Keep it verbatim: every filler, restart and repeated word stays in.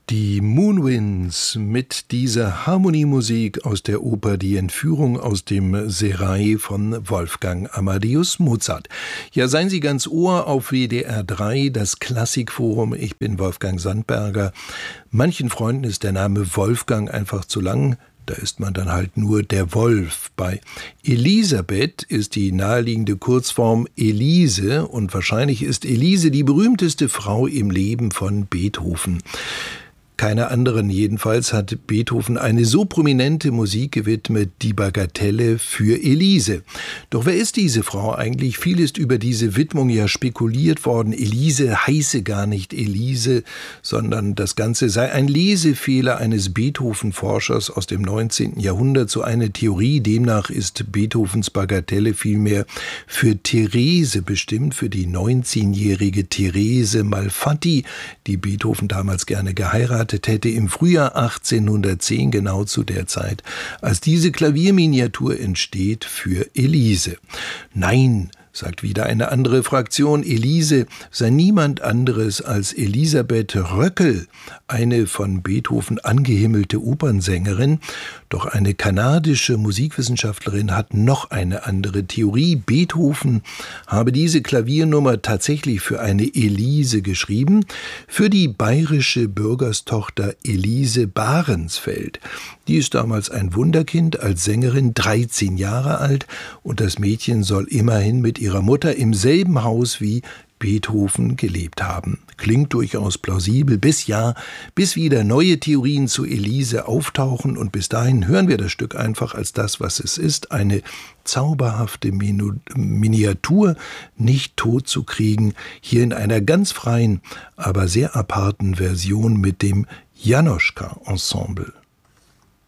Die Moonwinds mit dieser Harmoniemusik aus der Oper Die Entführung aus dem Serail von Wolfgang Amadeus Mozart. Ja, seien Sie ganz Ohr auf W D R drei, das Klassikforum. Ich bin Wolfgang Sandberger. Manchen Freunden ist der Name Wolfgang einfach zu lang. Da ist man dann halt nur der Wolf. Bei Elisabeth ist die naheliegende Kurzform Elise und wahrscheinlich ist Elise die berühmteste Frau im Leben von Beethoven. Keiner anderen jedenfalls hat Beethoven eine so prominente Musik gewidmet, die Bagatelle für Elise. Doch wer ist diese Frau eigentlich? Viel ist über diese Widmung ja spekuliert worden. Elise heiße gar nicht Elise, sondern das Ganze sei ein Lesefehler eines Beethoven-Forschers aus dem neunzehnten Jahrhundert. So eine Theorie. Demnach ist Beethovens Bagatelle vielmehr für Therese bestimmt, für die neunzehnjährige Therese Malfatti, die Beethoven damals gerne geheiratet hätte im Frühjahr achtzehnhundertzehn, genau zu der Zeit, als diese Klavierminiatur entsteht, für Elise. Nein, sagt wieder eine andere Fraktion, Elise sei niemand anderes als Elisabeth Röckel, eine von Beethoven angehimmelte Opernsängerin. Doch eine kanadische Musikwissenschaftlerin hat noch eine andere Theorie. Beethoven habe diese Klaviernummer tatsächlich für eine Elise geschrieben, für die bayerische Bürgerstochter Elise Bahrensfeld. Die ist damals ein Wunderkind, als Sängerin dreizehn Jahre alt, und das Mädchen soll immerhin mit ihrer Mutter im selben Haus wie Beethoven gelebt haben. Klingt durchaus plausibel, bis ja, bis wieder neue Theorien zu Elise auftauchen, und bis dahin hören wir das Stück einfach als das, was es ist, eine zauberhafte Minu- Miniatur, nicht tot zu kriegen, hier in einer ganz freien, aber sehr aparten Version mit dem Janoschka-Ensemble.